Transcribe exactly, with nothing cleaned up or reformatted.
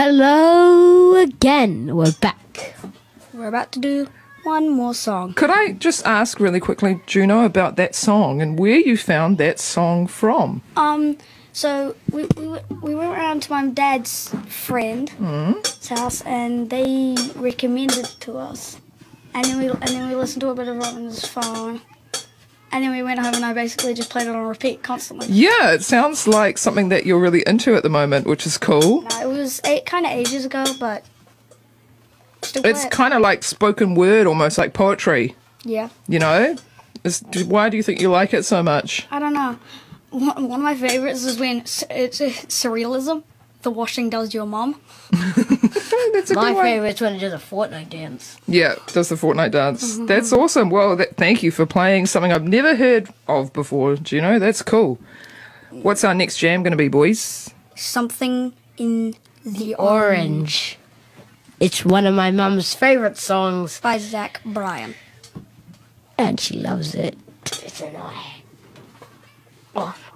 Hello again. We're back. We're about to do one more song. Could I just ask really quickly, Juno, about that song and where you found that song from? Um, so we we, w- we went around to my dad's friend's house, and they recommended it to us. And then we and then we listened to a bit of it on his phone. And then we went home, and I basically just played it on repeat constantly. Yeah, it sounds like something that you're really into at the moment, which is cool. No, it was eight, kind of ages ago, but still It's play it. kind of like spoken word, almost like poetry, Yeah. you know? Is, why do you think you like it so much? I don't know. One one of my favorites is when s- it's uh, surrealism. The washing does your mum. That's a My good one. favourite's when it does a Fortnite dance. Yeah, does the Fortnite dance. That's awesome. Well, that, thank you for playing something I've never heard of before, Juno. That's cool. What's our next jam going to be, boys? Something in the orange Orange. It's one of my mum's favourite songs, by Zach Bryan. and she loves it. It's an eye. Oh.